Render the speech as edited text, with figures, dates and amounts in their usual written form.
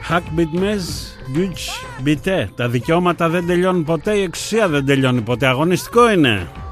Hack bitmez, güç bite. Τα δικαιώματα δεν τελειώνουν ποτέ, η εξουσία δεν τελειώνει ποτέ. Αγωνιστικό είναι.